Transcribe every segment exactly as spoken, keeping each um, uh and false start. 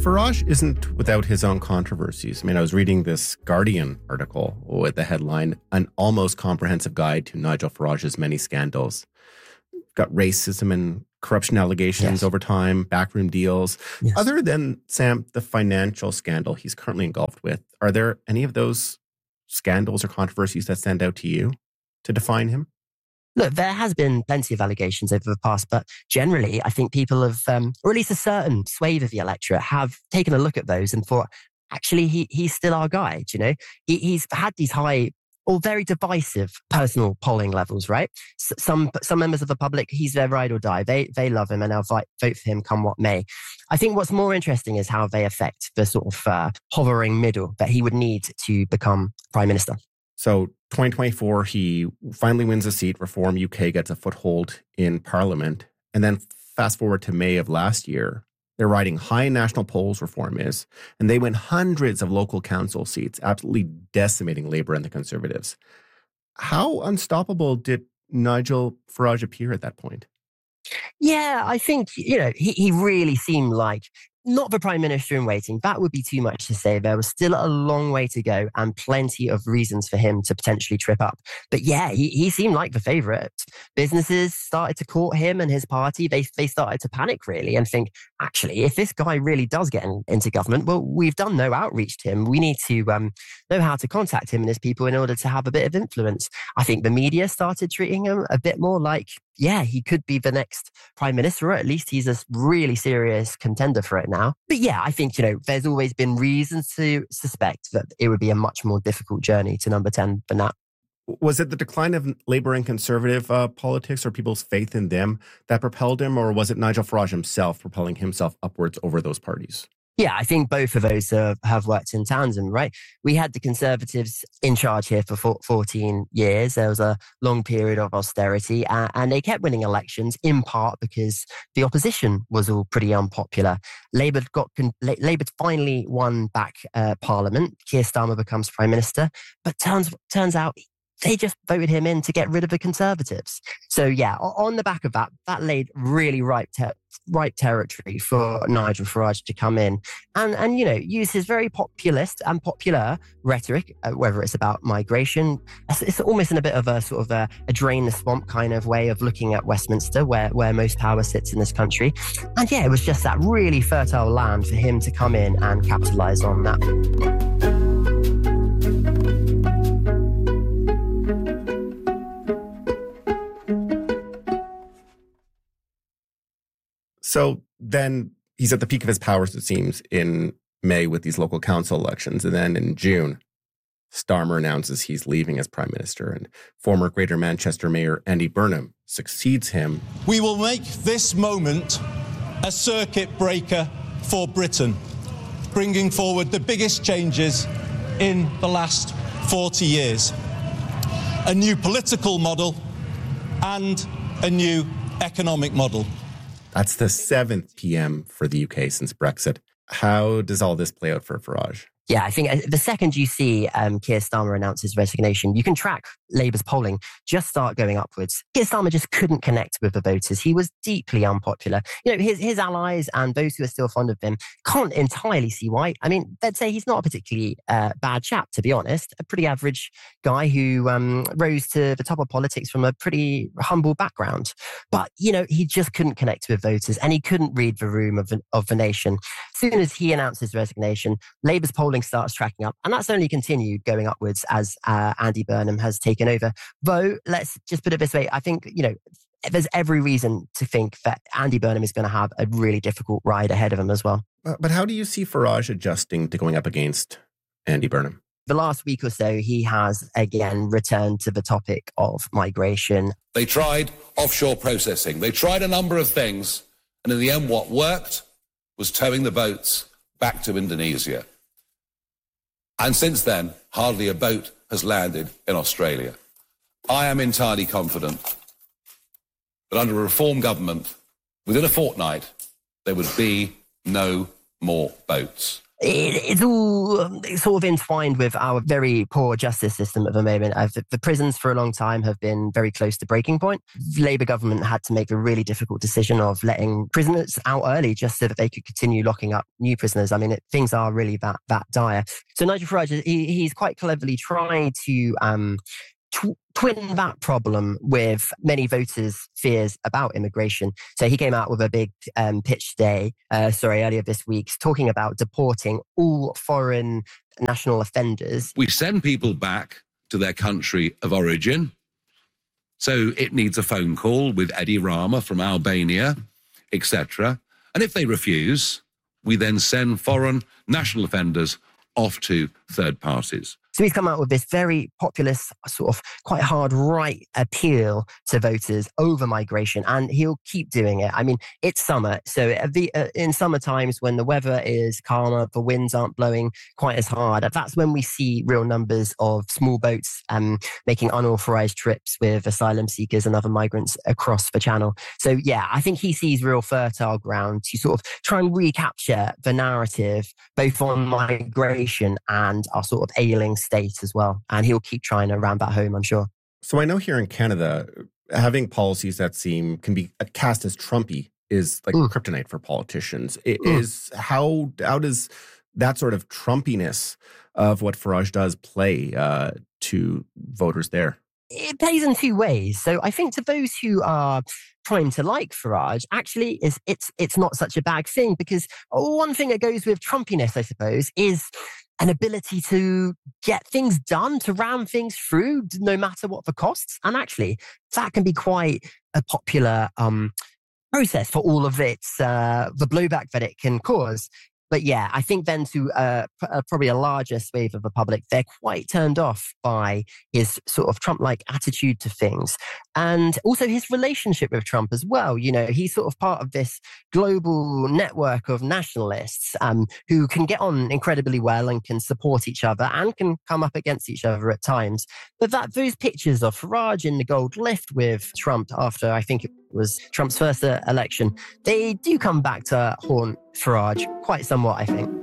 Farage isn't without his own controversies. I mean, I was reading this Guardian article with the headline, An Almost Comprehensive Guide to Nigel Farage's Many Scandals. Got racism and corruption allegations yes. over time, backroom deals. Yes. Other than, Sam, the financial scandal he's currently engulfed with, are there any of those scandals or controversies that stand out to you to define him? Look, there has been plenty of allegations over the past, but generally, I think people have, um, or at least a certain swathe of the electorate, have taken a look at those and thought, actually, he he's still our guy. You know, he, he's had these high or very divisive personal polling levels, right? S- some some members of the public, he's their ride or die. They they love him and they'll vote for him come what may. I think what's more interesting is how they affect the sort of uh, hovering middle that he would need to become prime minister. So twenty twenty-four, he finally wins a seat. Reform U K gets a foothold in Parliament. And then fast forward to May of last year, they're riding high in national polls, Reform is, and they win hundreds of local council seats, absolutely decimating Labour and the Conservatives. How unstoppable did Nigel Farage appear at that point? Yeah, I think, you know, he, he really seemed like not the prime minister in waiting. That would be too much to say. There was still a long way to go and plenty of reasons for him to potentially trip up. But yeah, he, he seemed like the favourite. Businesses started to court him and his party. They they started to panic really and think, actually, if this guy really does get in, into government, well, we've done no outreach to him. We need to um, know how to contact him and his people in order to have a bit of influence. I think the media started treating him a bit more like, yeah, he could be the next prime minister, or at least he's a really serious contender for it now. But yeah, I think, you know, there's always been reasons to suspect that it would be a much more difficult journey to number ten than that. Was it the decline of Labour and Conservative uh, politics or people's faith in them that propelled him, or was it Nigel Farage himself propelling himself upwards over those parties? Yeah, I think both of those have, have worked in tandem, right? We had the Conservatives in charge here for fourteen years. There was a long period of austerity uh, and they kept winning elections in part because the opposition was all pretty unpopular. Labour got Labour finally won back uh, Parliament. Keir Starmer becomes Prime Minister, but turns turns out they just voted him in to get rid of the Conservatives. So yeah, on the back of that, that laid really ripe, ter- ripe territory for Nigel Farage to come in and, and you know, use his very populist and popular rhetoric, uh, whether it's about migration. It's, it's almost in a bit of a sort of a, a drain the swamp kind of way of looking at Westminster, where, where most power sits in this country. And yeah, it was just that really fertile land for him to come in and capitalise on that. So then he's at the peak of his powers, it seems, in May with these local council elections. And then in June, Starmer announces he's leaving as prime minister and former Greater Manchester Mayor Andy Burnham succeeds him. We will make this moment a circuit breaker for Britain, bringing forward the biggest changes in the last forty years. A new political model and a new economic model. That's the seventh P M for the U K since Brexit. How does all this play out for Farage? Yeah, I think the second you see um, Keir Starmer announce his resignation, you can track Labour's polling just start going upwards. Keir Starmer just couldn't connect with the voters. He was deeply unpopular. You know, his, his allies and those who are still fond of him can't entirely see why. I mean, they'd say he's not a particularly uh, bad chap, to be honest. A pretty average guy who um, rose to the top of politics from a pretty humble background. But, you know, he just couldn't connect with voters and he couldn't read the room of, of the nation. As soon as he announced his resignation, Labour's polling starts tracking up. And that's only continued going upwards as uh, Andy Burnham has taken over. Though, let's just put it this way. I think, you know, there's every reason to think that Andy Burnham is going to have a really difficult ride ahead of him as well. But how do you see Farage adjusting to going up against Andy Burnham? The last week or so, he has again returned to the topic of migration. They tried offshore processing. They tried a number of things. And in the end, what worked was towing the boats back to Indonesia. And since then, hardly a boat has landed in Australia. I am entirely confident that under a Reform government, within a fortnight, there would be no more boats. It's all it's sort of entwined with our very poor justice system at the moment. Uh, the, the prisons for a long time have been very close to breaking point. The Labour government had to make a really difficult decision of letting prisoners out early just so that they could continue locking up new prisoners. I mean, it, things are really that that dire. So Nigel Farage, he, he's quite cleverly tried to um, tw- twin that problem with many voters' fears about immigration. So he came out with a big um, pitch today, uh, sorry, earlier this week, talking about deporting all foreign national offenders. We send people back to their country of origin. So it needs a phone call with Edi Rama from Albania, et cetera. And if they refuse, we then send foreign national offenders off to third parties. So he's come out with this very populist, sort of quite hard right appeal to voters over migration, and he'll keep doing it. I mean, it's summer, so the, uh, in summer times when the weather is calmer, the winds aren't blowing quite as hard, that's when we see real numbers of small boats um, making unauthorized trips with asylum seekers and other migrants across the channel. So yeah, I think he sees real fertile ground to sort of try and recapture the narrative, both on migration and our sort of ailing state as well. And he'll keep trying to ram that home, I'm sure. So I know here in Canada, having policies that seem can be cast as Trumpy is like mm. kryptonite for politicians. It mm. is how how does that sort of Trumpiness of what Farage does play uh, to voters there? It plays in two ways. So I think to those who are trying to like Farage, actually, is it's it's not such a bad thing, because one thing that goes with Trumpiness, I suppose, is an ability to get things done, to ram things through, no matter what the costs. And actually, that can be quite a popular um, process for all of its, uh, the blowback that it can cause. But yeah, I think then to uh, p- uh, probably a larger swathe of the public, they're quite turned off by his sort of Trump-like attitude to things. And also his relationship with Trump as well. You know, he's sort of part of this global network of nationalists um, who can get on incredibly well and can support each other and can come up against each other at times. But that those pictures of Farage in the gold lift with Trump after, I think it was Trump's first uh, election, they do come back to haunt Farage quite somewhat, I think.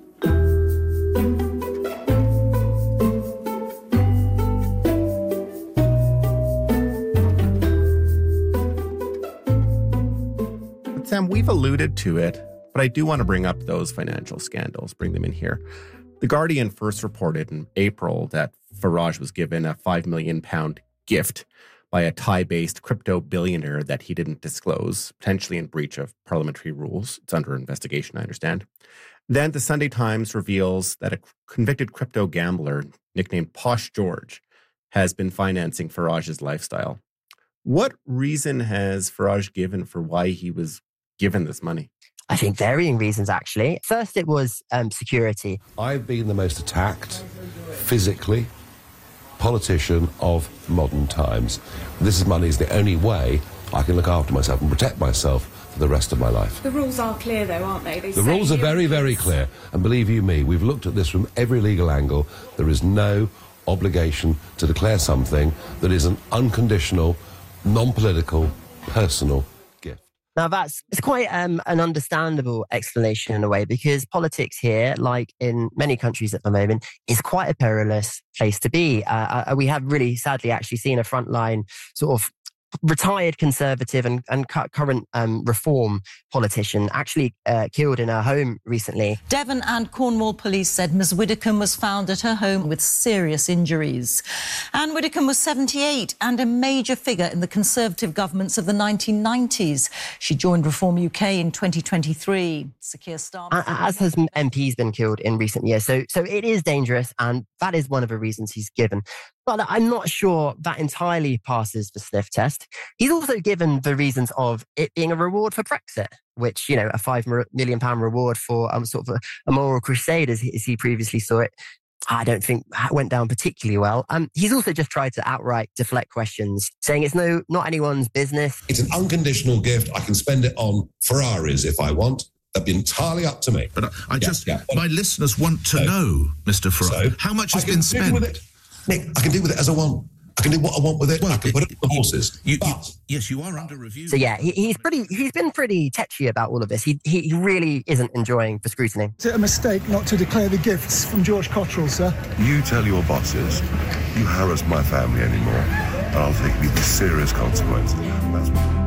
But Sam, we've alluded to it, but I do want to bring up those financial scandals, bring them in here. The Guardian first reported in April that Farage was given a five million pound gift by a Thai-based crypto billionaire that he didn't disclose, potentially in breach of parliamentary rules. It's under investigation, I understand. Then the Sunday Times reveals that a convicted crypto gambler nicknamed Posh George has been financing Farage's lifestyle. What reason has Farage given for why he was given this money? I think varying reasons, actually. First, it was um, security. I've been the most attacked physically politician of modern times. This is money is the only way I can look after myself and protect myself for the rest of my life. The rules are clear, though, aren't they? they the rules are very, very clear. And believe you me, we've looked at this from every legal angle. There is no obligation to declare something that is an unconditional, non-political, personal gift. Now, that's it's quite um, an understandable explanation in a way, because politics here, like in many countries at the moment, is quite a perilous place to be. Uh, we have really sadly actually seen a frontline sort of retired Conservative and, and current um, Reform politician actually uh, killed in her home recently. Devon and Cornwall police said Miss Widdicombe was found at her home with serious injuries. Anne Widdicombe was seventy-eight and a major figure in the Conservative governments of the nineteen nineties. She joined Reform U K in twenty twenty-three. Sir Keir Starmer... As has M Ps been killed in recent years. So, so it is dangerous, and that is one of the reasons he's given. But I'm not sure that entirely passes the sniff test. He's also given the reasons of it being a reward for Brexit, which, you know, a five million pound reward for um, sort of a, a moral crusade, as he, as he previously saw it, I don't think went down particularly well. Um, he's also just tried to outright deflect questions, saying it's no not anyone's business. It's an unconditional gift. I can spend it on Ferraris if I want. That'd be entirely up to me. But I, I yeah, just, yeah. my listeners want to so, know, Mister Farage, so how much has I can been do spent? With it. Nick, I can deal with it as I want. I can do what I want with it. Well, I can put it on the horses. You, you, but, yes, you are under review. So yeah, he, he's pretty. He's been pretty tetchy about all of this. He he really isn't enjoying the scrutiny. Is it a mistake not to declare the gifts from George Cottrell, sir? You tell your bosses you harass my family anymore, and I'll take you with serious consequences. That's what